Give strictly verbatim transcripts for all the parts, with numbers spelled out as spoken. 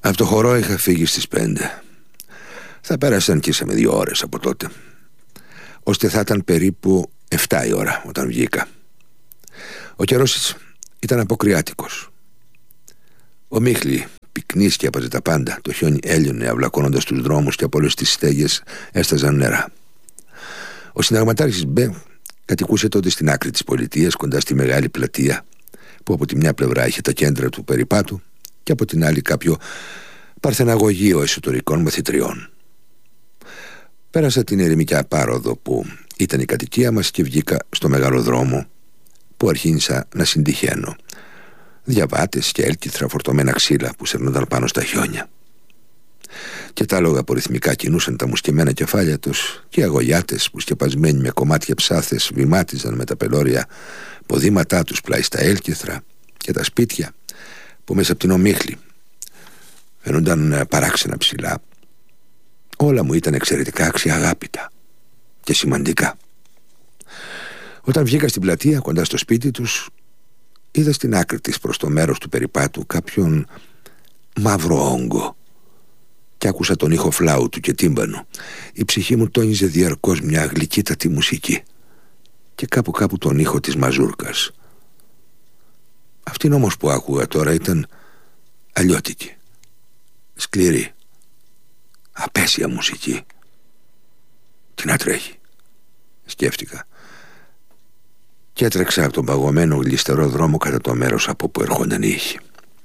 Από το χορό είχα φύγει στις πέντε. Θα πέρασαν κι ίσα με δύο ώρες από τότε, ώστε θα ήταν περίπου εφτά η ώρα όταν βγήκα. Ο καιρός ήταν αποκριάτικος. Ο Μίχλη πυκνής και έπαζε τα πάντα. Το χιόνι έλειωνε αυλακώνοντας τους δρόμους και από όλες τις στέγες έσταζαν νερά. Ο συνταγματάρχης Μπε κατοικούσε τότε στην άκρη της πολιτείας, κοντά στη μεγάλη πλατεία, που από τη μια πλευρά είχε τα κέντρα του περιπάτου και από την άλλη κάποιο παρθεναγωγείο εσωτερικών μαθητριών. Πέρασα την ερημικιά πάροδο που ήταν η κατοικία μας και βγήκα στο μεγάλο δρόμο, που αρχίνησα να συντυχαίνω. Διαβάτες και έλκυθρα φορτωμένα ξύλα που σέρνονταν πάνω στα χιόνια. Και τα άλογα που ρυθμικά κινούσαν τα μουσκεμένα κεφάλια τους, και οι αγωγιάτες που σκεπασμένοι με κομμάτια ψάθες βημάτιζαν με τα πελώρια ποδήματά τους πλάι στα έλκυθρα, και τα σπίτια που μέσα από την ομίχλη φαίνονταν παράξενα ψηλά. Όλα μου ήταν εξαιρετικά αξιαγάπητα και σημαντικά. Όταν βγήκα στην πλατεία κοντά στο σπίτι τους, είδα στην άκρη της προς το μέρος του περιπάτου κάποιον μαύρο όγκο και άκουσα τον ήχο φλάουτου και τύμπανου. Η ψυχή μου τόνιζε διαρκώς μια γλυκύτατη μουσική και κάπου κάπου τον ήχο της μαζούρκας. Αυτήν όμως που άκουγα τώρα ήταν αλλιώτικη, σκληρή, απέσια μουσική. Τι να τρέχει, σκέφτηκα, και έτρεξα από τον παγωμένο γλιστερό δρόμο κατά το μέρος από που ερχόνταν οι ήχοι.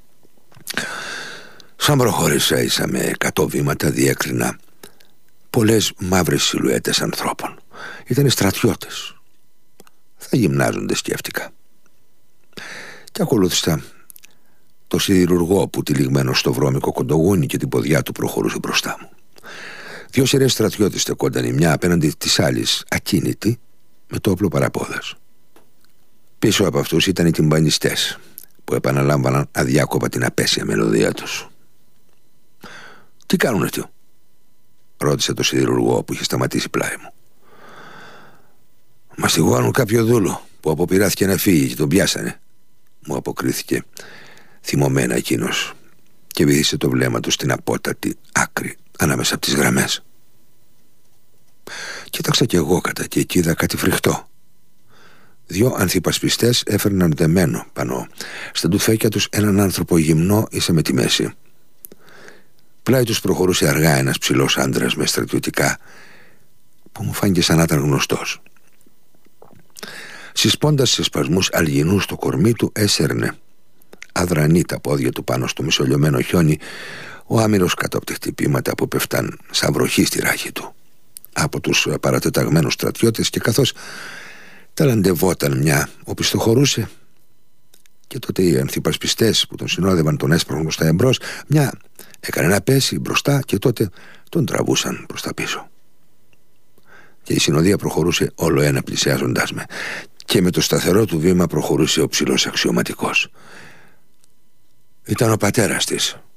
Σαν προχώρησα ίσα με εκατό βήματα, διέκρινα πολλές μαύρες σιλουέτες ανθρώπων. Ήτανε στρατιώτες. Θα γυμνάζονται, σκέφτηκα, και ακολούθησα το σιδηρουργό που τυλιγμένο στο βρώμικο κοντογούνι και την ποδιά του προχωρούσε μπροστά μου. Δύο σειρές στρατιώτες στεκόνταν η μια απέναντι της άλλης, ακίνητη, με το όπλο παραπόδας. Πίσω από αυτούς ήταν οι τυμπανιστές που επαναλάμβαναν αδιάκοπα την απέσια μελωδία τους. «Τι κάνουν αυτοί?» ρώτησε το σιδηρουργό που είχε σταματήσει πλάι μου. «Μαστιγώνουν κάποιο δούλο που αποπειράθηκε να φύγει και τον πιάσανε», μου αποκρίθηκε θυμωμένα εκείνος, και βυθίσε το βλέμμα του στην απότατη άκρη ανάμεσα από τις γραμμές. Κοίταξα κι εγώ κατά και εκεί είδα κάτι φρικτό. Δυο ανθυπασπιστές έφερναν δεμένο πάνω στα τουφέκια τους έναν άνθρωπο γυμνό ίσα με τη μέση. Πλάι τους προχωρούσε αργά ένας ψηλός άντρας με στρατιωτικά που μου φάνηκε σαν να ήταν γνωστός. Συσπώντας σε σπασμούς αλγινούς το κορμί του, έσερνε αδρανή τα πόδια του πάνω στο μισολιωμένο χιόνι, ο άμυρος κάτω από τα χτυπήματα που πέφταν σαν βροχή στη ράχη του από τους παρατεταγμένους στρατιώτες, και καθώς ταλαντευόταν μια οπισθοχωρούσε, και τότε οι ανθυπασπιστές που τον συνόδευαν τον έσπρωχναν στα εμπρός, μια έκανε να πέσει μπροστά και τότε τον τραβούσαν προς τα πίσω. Και η συνοδεία προχωρούσε όλο ένα πλησιάζοντάς με, και με το σταθερό του βήμα προχωρούσε ο ψηλός αξιωματικός. Ήταν ο πατέρας της,